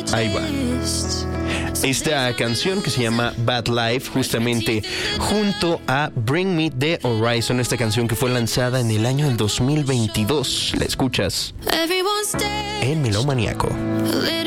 Ahí va. Esta canción que se llama Bad Life, justamente junto a Bring Me the Horizon, esta canción que fue lanzada en el año del 2022. La escuchas en Melómaniaco.